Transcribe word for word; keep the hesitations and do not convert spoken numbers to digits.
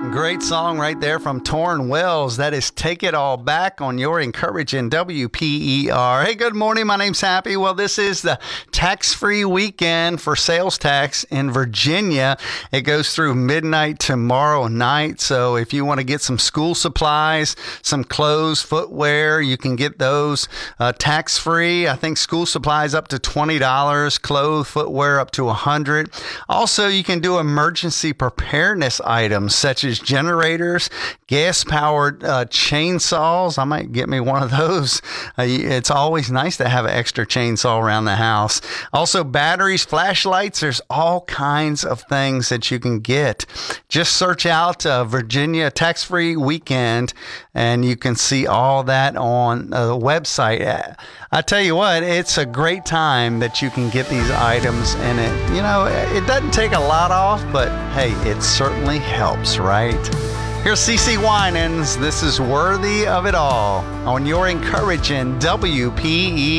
Great song right there from Torrin Wells. That is Take It All Back on your encouraging W P E R. Hey, good morning. My name's Happy. Well, this is the tax-free weekend for sales tax in Virginia. It goes through midnight tomorrow night. So if you want to get some school supplies, some clothes, footwear, you can get those uh, tax-free. I think school supplies up to twenty dollars, clothes, footwear up to one hundred dollars. Also, you can do emergency preparedness items such as generators, gas-powered uh, chainsaws. I might get me one of those. Uh, it's always nice to have an extra chainsaw around the house. Also, batteries, flashlights. There's all kinds of things that you can get. Just search out uh, Virginia Tax-Free Weekend, and you can see all that on the website. I tell you what, it's a great time that you can get these items, and it, you know, it doesn't take a lot off, but hey, it certainly helps, right? Here's C C Winans. This is Worthy of It All on your encouraging W P E.